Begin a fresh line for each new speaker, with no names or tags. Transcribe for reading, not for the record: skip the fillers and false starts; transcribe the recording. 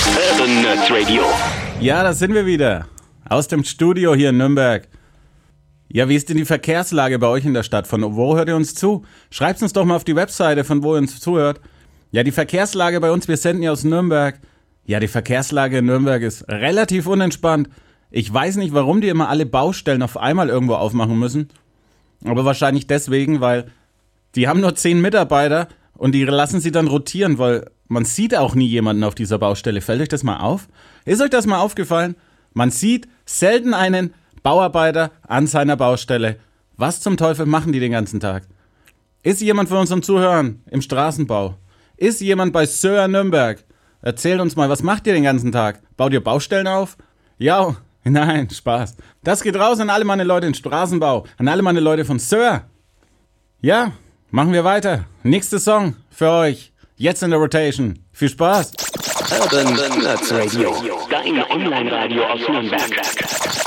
Urban Nerds Radio.
Ja, da sind wir wieder. Aus dem Studio hier in Nürnberg. Ja, wie ist denn die Verkehrslage bei euch in der Stadt? Von wo hört ihr uns zu? Schreibt uns doch mal auf die Webseite, von wo ihr uns zuhört. Ja, die Verkehrslage bei uns, wir senden ja aus Nürnberg. Ja, die Verkehrslage in Nürnberg ist relativ unentspannt. Ich weiß nicht, warum die immer alle Baustellen auf einmal irgendwo aufmachen müssen. Aber wahrscheinlich deswegen, weil die haben nur 10 Mitarbeiter und die lassen sie dann rotieren, weil man sieht auch nie jemanden auf dieser Baustelle. Fällt euch das mal auf? Ist euch das mal aufgefallen? Man sieht selten einen Bauarbeiter an seiner Baustelle. Was zum Teufel machen die den ganzen Tag? Ist jemand von unseren Zuhörern im Straßenbau? Ist jemand bei Söer Nürnberg? Erzählt uns mal, was macht ihr den ganzen Tag? Baut ihr Baustellen auf? Ja, nein, Spaß. Das geht raus an alle meine Leute im Straßenbau, an alle meine Leute von Söer. Ja, machen wir weiter. Nächster Song für euch. Jetzt in der Rotation. Viel Spaß.
Urban Nerds Radio. Dein Online-Radio aus Nürnberg.